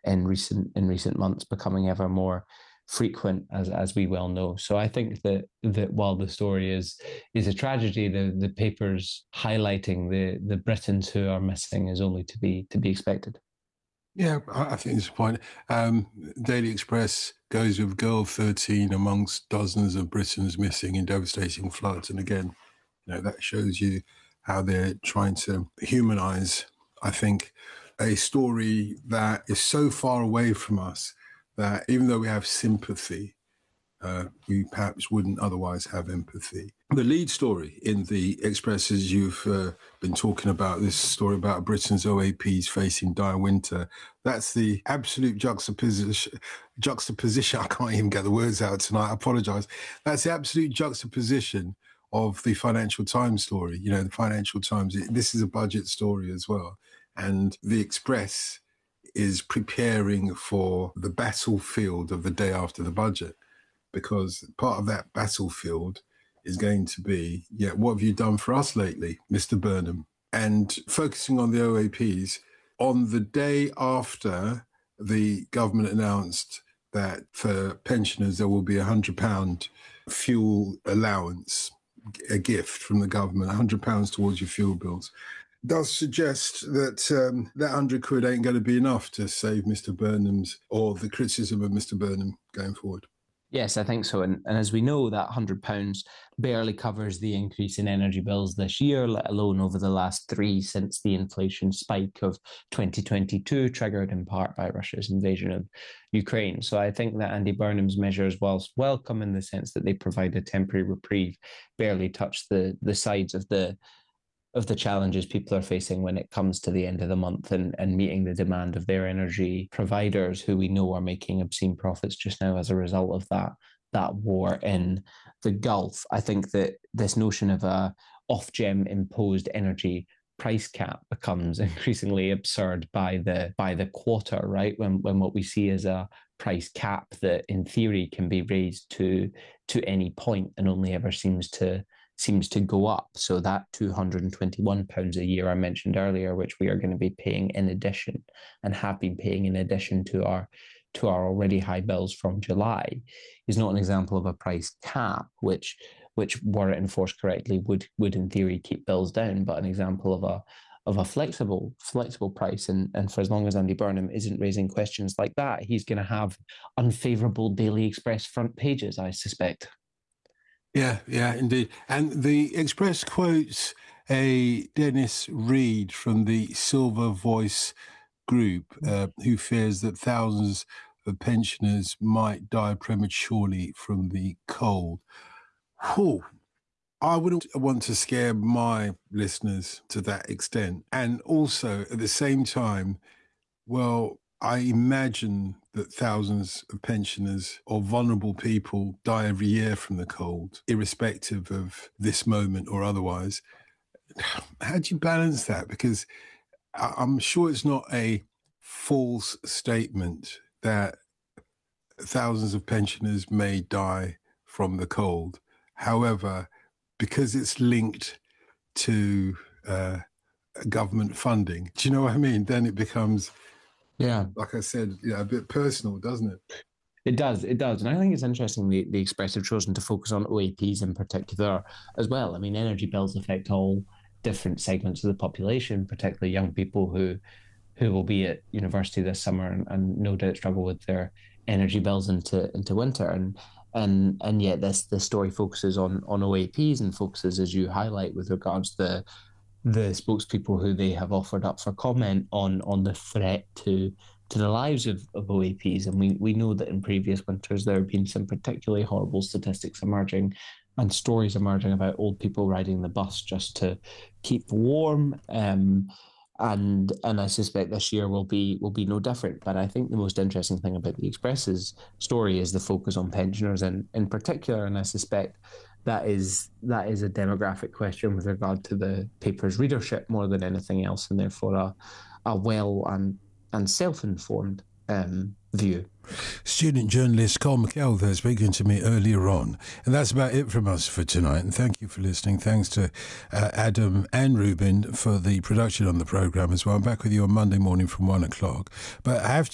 in recent months, becoming ever more frequent, as we well know. So I think that while the story is a tragedy, the papers highlighting the Britons who are missing is only to be expected. Yeah, I think it's a point. Daily Express goes with girl 13 amongst dozens of Britons missing in devastating floods. And again, that shows you how they're trying to humanize, I think, a story that is so far away from us that even though we have sympathy, we perhaps wouldn't otherwise have empathy. The lead story in the Express, as you've been talking about, this story about Britain's OAPs facing dire winter, that's the absolute juxtaposition. I can't even get the words out tonight. I apologise. That's the absolute juxtaposition of the Financial Times story. The Financial Times, this is a budget story as well. And the Express is preparing for the battlefield of the day after the budget, because part of that battlefield is going to be, what have you done for us lately, Mr. Burnham? And focusing on the OAPs, on the day after the government announced that for pensioners there will be £100 fuel allowance, a gift from the government, £100 towards your fuel bills, does suggest that that 100 quid ain't going to be enough to save Mr. Burnham's, or the criticism of Mr. Burnham going forward. Yes, I think so. And as we know, that £100 barely covers the increase in energy bills this year, let alone over the last three, since the inflation spike of 2022, triggered in part by Russia's invasion of Ukraine. So I think that Andy Burnham's measures, whilst welcome in the sense that they provide a temporary reprieve, barely touch the sides of the challenges people are facing when it comes to the end of the month and meeting the demand of their energy providers, who we know are making obscene profits just now as a result of that war in the Gulf. I think that this notion of a Ofgem imposed energy price cap becomes increasingly absurd by the quarter, right? When what we see is a price cap that in theory can be raised to any point and only ever seems to go up. So that £221 a year I mentioned earlier, which we are going to be paying in addition and have been paying in addition to our already high bills from July, is not an example of a price cap, which were it enforced correctly would in theory keep bills down, but an example of a flexible price. And for as long as Andy Burnham isn't raising questions like that, he's going to have unfavourable Daily Express front pages, I suspect. Yeah, indeed. And the Express quotes a Dennis Reed from the Silver Voice group, who fears that thousands of pensioners might die prematurely from the cold. Whew. I wouldn't want to scare my listeners to that extent. And also, at the same time, well, I imagine that thousands of pensioners or vulnerable people die every year from the cold, irrespective of this moment or otherwise. How do you balance that? Because I'm sure it's not a false statement that thousands of pensioners may die from the cold. However, because it's linked to government funding, do you know what I mean? Then it becomes... yeah, like I said, a bit personal, doesn't it? It does. And I think it's interesting the Express have chosen to focus on OAPs in particular as well. I mean, energy bills affect all different segments of the population, particularly young people who will be at university this summer and no doubt struggle with their energy bills into winter. And yet this story focuses on OAPs and focuses, as you highlight, with regards to the spokespeople who they have offered up for comment on the threat to the lives of OAPs. And we know that in previous winters there have been some particularly horrible statistics emerging and stories emerging about old people riding the bus just to keep warm. And I suspect this year will be no different. But I think the most interesting thing about the Express's story is the focus on pensioners in particular, and I suspect that is a demographic question with regard to the paper's readership more than anything else, and therefore a well and self-informed view. Student journalist Carl McKell there speaking to me earlier on. And that's about it from us for tonight. And thank you for listening. Thanks to Adam and Ruben for the production on the programme as well. I'm back with you on Monday morning from 1 o'clock. But I have